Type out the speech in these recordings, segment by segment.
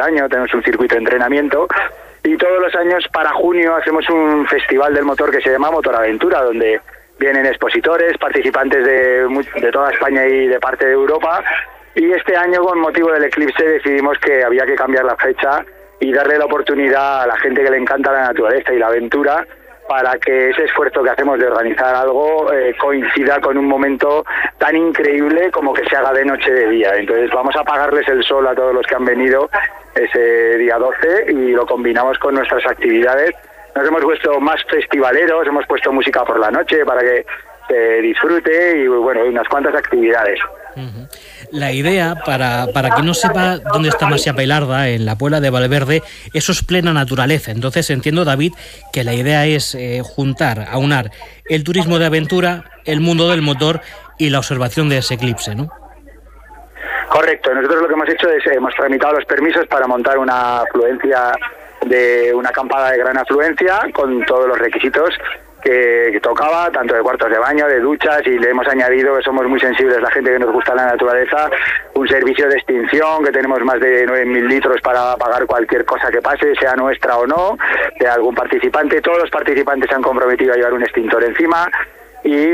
año, tenemos un circuito de entrenamiento. Y todos los años para junio hacemos un festival del motor que se llama Motoraventura, donde vienen expositores, participantes de toda España y de parte de Europa. Y este año, con motivo del eclipse, decidimos que había que cambiar la fecha y darle la oportunidad a la gente que le encanta la naturaleza y la aventura, para que ese esfuerzo que hacemos de organizar algo coincida con un momento tan increíble como que se haga de noche de día. Entonces vamos a apagarles el sol a todos los que han venido ese día 12 y lo combinamos con nuestras actividades. Nos hemos puesto más festivaleros, hemos puesto música por la noche para que se disfrute y bueno, unas cuantas actividades. Uh-huh. La idea, para quien no sepa dónde está Masia Pailarda, en la Puebla de Valverde, eso es plena naturaleza. Entonces entiendo, David, que la idea es aunar el turismo de aventura, el mundo del motor y la observación de ese eclipse, ¿no? Correcto. Nosotros lo que hemos hecho es, hemos tramitado los permisos para montar una afluencia de una acampada de gran afluencia con todos los requisitos que tocaba, tanto de cuartos de baño, de duchas, y le hemos añadido que somos muy sensibles, la gente que nos gusta la naturaleza, un servicio de extinción, que tenemos más de 9.000 litros para pagar cualquier cosa que pase, sea nuestra o no, de algún participante. Todos los participantes se han comprometido a llevar un extintor encima. Y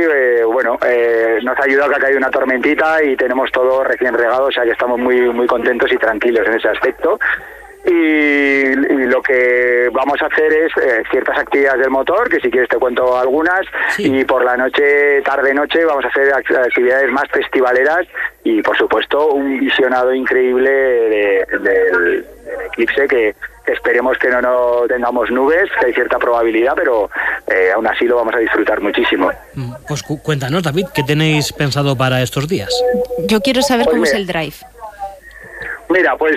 nos ha ayudado que ha caído una tormentita y tenemos todo recién regado, o sea que estamos muy contentos y tranquilos en ese aspecto. Y lo que vamos a hacer es ciertas actividades del motor, que si quieres te cuento algunas, sí. Y por la noche, tarde-noche, vamos a hacer actividades más festivaleras y por supuesto un visionado increíble del eclipse, que esperemos que no tengamos nubes, que hay cierta probabilidad, pero aún así lo vamos a disfrutar muchísimo. Pues cuéntanos, David, ¿qué tenéis pensado para estos días? Yo quiero saber cómo es el drive. Mira, pues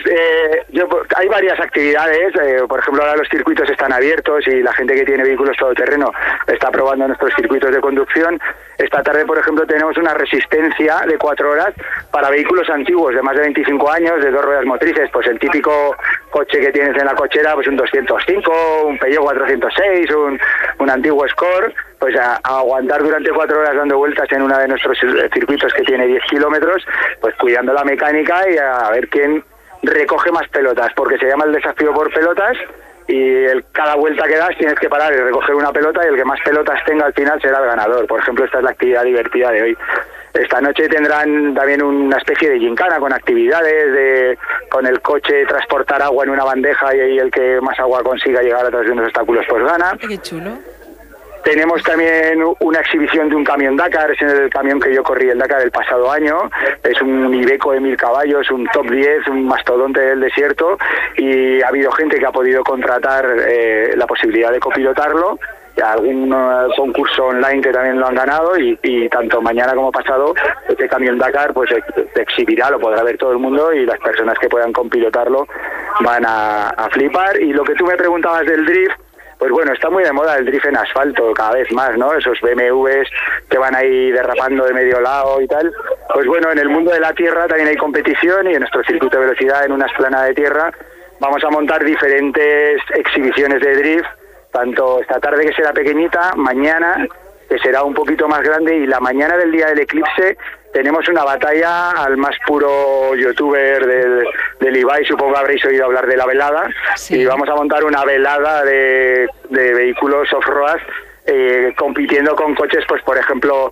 hay varias actividades, por ejemplo ahora los circuitos están abiertos y la gente que tiene vehículos todoterreno está probando nuestros circuitos de conducción. Esta tarde, por ejemplo, tenemos una resistencia de 4 horas para vehículos antiguos de más de 25 años, de 2 ruedas motrices, pues el típico coche que tienes en la cochera, pues un 205, un Peugeot 406, un antiguo Score, pues a aguantar durante 4 horas dando vueltas en uno de nuestros circuitos que tiene 10 kilómetros, pues cuidando la mecánica y a ver quién recoge más pelotas, porque se llama el desafío por pelotas y cada vuelta que das tienes que parar y recoger una pelota y el que más pelotas tenga al final será el ganador. Por ejemplo, esta es la actividad divertida de hoy. Esta noche tendrán también una especie de gincana con actividades con el coche transportar agua en una bandeja y ahí el que más agua consiga llegar a través de unos obstáculos pues gana. Qué chulo. Tenemos también una exhibición de un camión Dakar, es el camión que yo corrí el Dakar el pasado año, es un Iveco de 1000 caballos, un top 10, un mastodonte del desierto, y ha habido gente que ha podido contratar la posibilidad de copilotarlo, algún concurso online que también lo han ganado, y tanto mañana como pasado este camión Dakar pues se exhibirá, lo podrá ver todo el mundo y las personas que puedan copilotarlo van a flipar. Y lo que tú me preguntabas del drift, pues bueno, está muy de moda el drift en asfalto cada vez más, ¿no? Esos BMWs que van ahí derrapando de medio lado y tal. Pues bueno, en el mundo de la tierra también hay competición y en nuestro circuito de velocidad en una esplanada de tierra vamos a montar diferentes exhibiciones de drift, tanto esta tarde que será pequeñita, mañana que será un poquito más grande y la mañana del día del eclipse tenemos una batalla al más puro youtuber del Ibai, supongo que habréis oído hablar de la velada, sí. Y vamos a montar una velada de vehículos off-road compitiendo con coches, pues por ejemplo,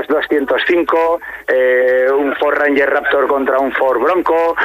205, un Ford Ranger Raptor contra un Ford Bronco,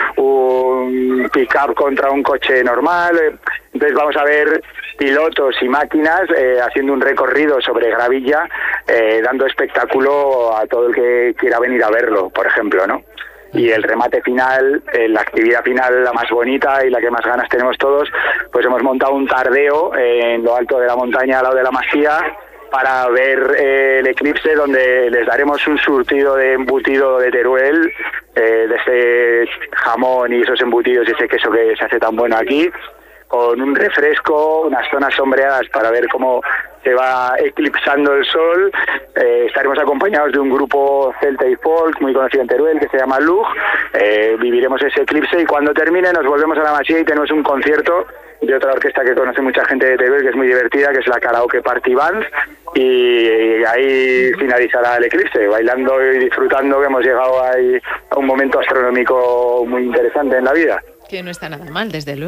un pick-up contra un coche normal. Entonces vamos a ver pilotos y máquinas haciendo un recorrido sobre gravilla, dando espectáculo a todo el que quiera venir a verlo, por ejemplo, ¿no? Y el remate final, la actividad final, la más bonita y la que más ganas tenemos todos, pues hemos montado un tardeo en lo alto de la montaña al lado de la Masía para ver el eclipse, donde les daremos un surtido de embutido de Teruel, de ese jamón y esos embutidos y ese queso que se hace tan bueno aquí, con un refresco, unas zonas sombreadas para ver cómo se va eclipsando el sol. Estaremos acompañados de un grupo celta y folk muy conocido en Teruel que se llama Lug. Viviremos ese eclipse y cuando termine nos volvemos a la Masía y tenemos un concierto de otra orquesta que conoce mucha gente de Teruel, que es muy divertida, que es la Karaoke Party Band, y ahí finalizará el eclipse, bailando y disfrutando, que hemos llegado ahí a un momento astronómico muy interesante en la vida. Que no está nada mal, desde luego.